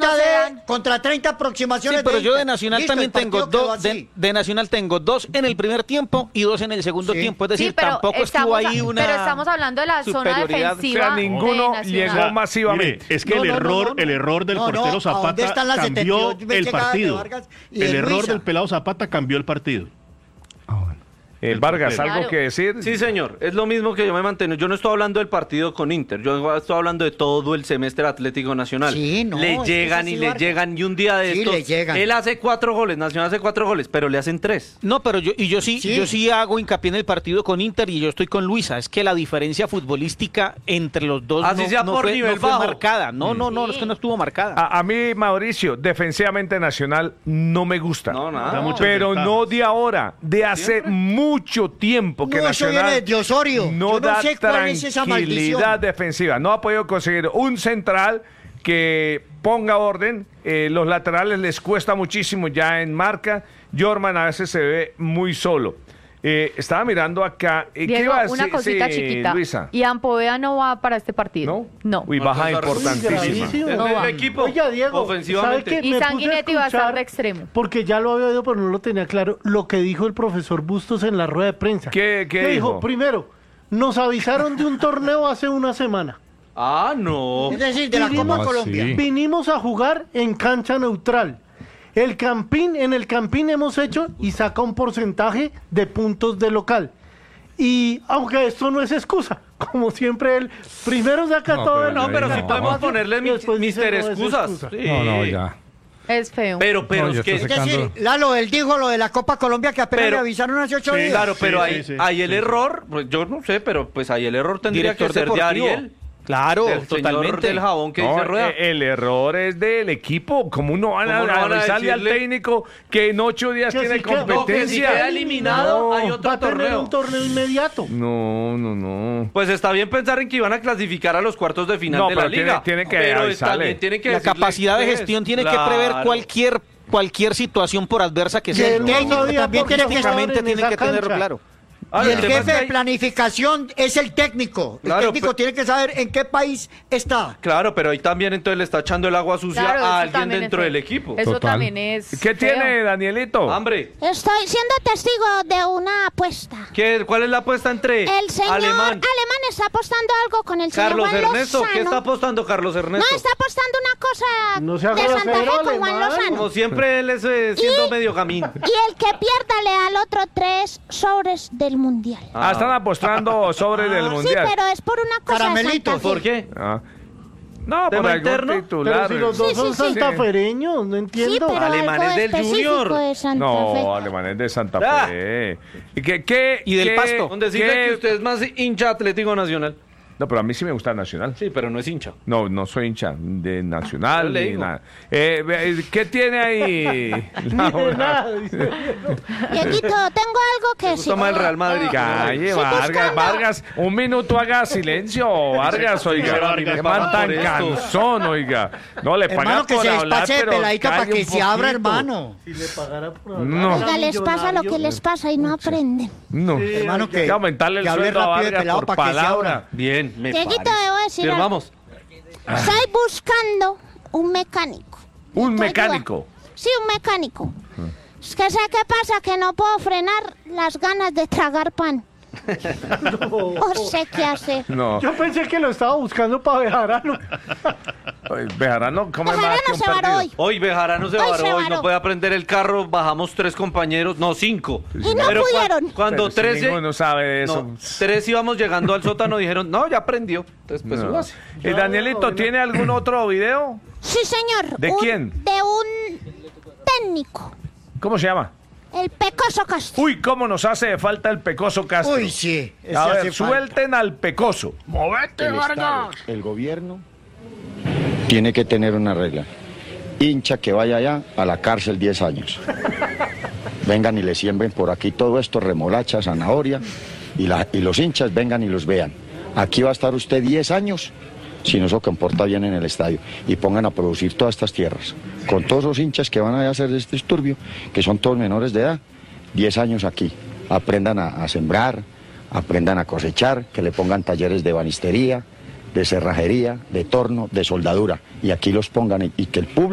contra 30 aproximaciones. Sí, pero de yo de Inter. Nacional Listo, también tengo dos. De Nacional tengo 2 en el primer tiempo y 2 en el segundo tiempo. Es decir, tampoco estuvo ahí una. Pero estamos hablando de la zona defensiva. O sea, ninguno llegó masivamente. Mire, es que el error del portero Zapata cambió el partido. El error del pelado Zapata cambió el partido. Vargas, ¿algo que decir? Sí, señor, es lo mismo que yo me mantengo. Yo no estoy hablando del partido con Inter, yo estoy hablando de todo el semestre Atlético Nacional. Sí, no, le llegan y le llegan, y un día de estos, le llegan. Él hace 4 goles, Nacional hace 4 goles, pero le hacen 3. No, pero yo sí hago hincapié en el partido con Inter y yo estoy con Luisa. Es que la diferencia futbolística entre los dos no fue marcada. No, es que no estuvo marcada. A mí, Mauricio, defensivamente Nacional no me gusta. No, nada. Pero no de ahora, de hace mucho tiempo que Nacional de Osorio. no da tranquilidad defensiva. No ha podido conseguir un central que ponga orden. Los laterales les cuesta muchísimo ya en marca. Jorman a veces se ve muy solo. Estaba mirando acá. Diego, ¿qué iba a decir? una cosita chiquita. Luisa. Ian Poveda no va para este partido. No. Uy, baja importantísima. No el equipo, oiga, Diego, ofensivamente. Y Sanguinetti va a estar de extremo. Porque ya lo había oído, pero no lo tenía claro. Lo que dijo el profesor Bustos en la rueda de prensa. ¿Qué dijo? Primero, nos avisaron de un torneo hace una semana. No. Es decir, de la Copa Colombia. Vinimos a jugar en cancha neutral. En el Campín hemos hecho y saca un porcentaje de puntos de local. Y aunque esto no es excusa, como siempre él primero saca todo el... No, pero sí podemos ponerle mister excusas. Sí. No, ya. Es feo. Pero es que... Es decir, Lalo, él dijo lo de la Copa Colombia que apenas le avisaron hace 8 días. Claro, pero ahí el error, pues yo no sé, pero pues ahí el error tendría que ser de Ariel. Claro, totalmente. Del jabón que dice Rueda. El error es del equipo. ¿Cómo no van a avisarle al técnico que en 8 días tiene competencia? Si queda eliminado, hay otro torneo. Un torneo inmediato. No. Pues está bien pensar en que iban a clasificar a los cuartos de final de la liga. Tiene que pero avisarle. tiene que la capacidad de gestión tiene que prever cualquier situación por adversa que sea. El técnico también tiene que tenerlo claro. Y el jefe de planificación es el técnico. El técnico tiene que saber en qué país está. Claro, pero ahí también entonces le está echando el agua sucia a alguien dentro del equipo. Eso también es ¿Qué tiene, Danielito? Hambre. Estoy siendo testigo de una apuesta. ¿Cuál es la apuesta entre el señor Alemán está apostando algo con el señor Carlos Juan Ernesto? Lozano. ¿Qué está apostando Carlos Ernesto? No, está apostando una cosa de Santa Fe con Juan Lozano. Como siempre él es siendo medio gamín. Y el que pierda le da al otro 3 sobres del Mundial. Están apostando sobre del Mundial. Sí, pero es por una cosa Caramelitos. ¿Por qué? No, por algún interno. titular. Pero si los dos son santafereños, no entiendo. Sí, pero Alemanes del Junior. De Santa Fe. Alemanes de Santa Fe. ¿Y del Pasto? Donde dice que usted es más hincha Atlético Nacional. No, pero a mí sí me gusta Nacional. Sí, pero no es hincha. No soy hincha de Nacional ni nada. ¿Qué tiene ahí? Dieguito, tengo algo que decir. Toma el Real Madrid. Calle, Vargas, un minuto haga silencio, Vargas, oiga. Qué man tan cansón, oiga. No le pagan hermano, que por se hablar, despache de pero peladita para que se abra, hermano. Si le pagara por hablar. No. Oiga, les pasa lo que les pasa y no aprenden. No. Hermano, Hay que aumentarle el sueldo a Vargas por palabra. Bien, me Dieguito, parece. debo decir Pero algo. vamos. Estoy buscando un mecánico. ¿Un ¿Necesito mecánico? ayuda? Sí, un mecánico. Es que sé qué pasa, que no puedo frenar las ganas de tragar pan. No sé qué hacer. No. Yo pensé que lo estaba buscando para Bejarano. Bejarano come más Bejarano que un se varó partido. hoy. Hoy Bejarano se Hoy varó, se hoy varó. no puede aprender el carro, bajamos 3 compañeros, no 5. Y no pudieron. Cuando Pero 3 ninguno sabe de eso. 3 íbamos llegando al sótano, dijeron, no, ya aprendió. Entonces, pues, No. así. ¿Y Danielito tiene algún otro video? Sí, señor. ¿De quién? De un técnico. ¿Cómo se llama? El Pecoso Castro. Uy, cómo nos hace falta el Pecoso Castro. Uy, sí. A ver, suelten al Pecoso. ¡Movete, Vargas! El gobierno tiene que tener una regla. Hincha que vaya allá a la cárcel 10 años. Vengan y le siembren por aquí todo esto, remolacha, zanahoria, y los hinchas vengan y los vean. Aquí va a estar usted 10 años si no se comporta bien en el estadio, y pongan a producir todas estas tierras, con todos los hinchas que van a hacer este disturbio, que son todos menores de edad, 10 años aquí, aprendan a sembrar, aprendan a cosechar, que le pongan talleres de ebanistería, de cerrajería, de torno, de soldadura, y aquí los pongan y que el público